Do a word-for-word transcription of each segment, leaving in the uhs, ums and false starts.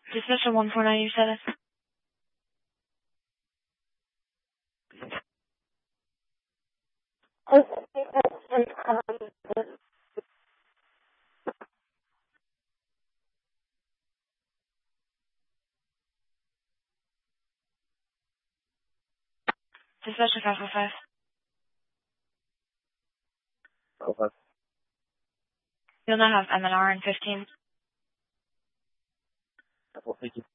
Dismissal one four nine, you said it? Dispatcher five four five. Okay. You'll now have M N R in fifteen. Well, thank you.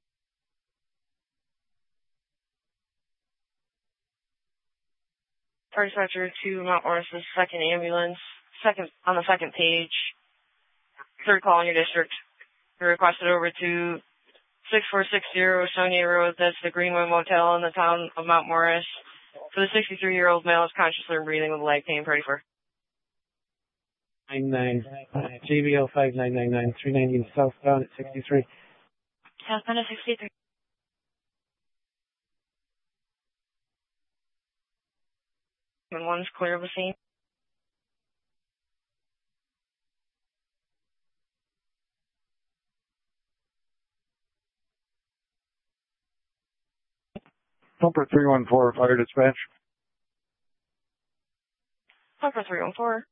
Fire dispatcher to Mount Morris, second ambulance, second on the second page, third call in your district. You're requested over to six four six zero Sonia Road. That's the Greenwood Motel in the town of Mount Morris. For the sixty-three-year-old male is consciously and breathing with leg pain. Ready for nine nine J B L five nine nine nine three ninety southbound at sixty-three. Southbound at sixty-three. and one's clear of the scene. Number three one four, fire dispatch. Number three one four.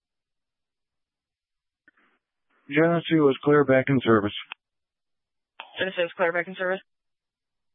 Genesee was clear back in service. Genesee was clear back in service.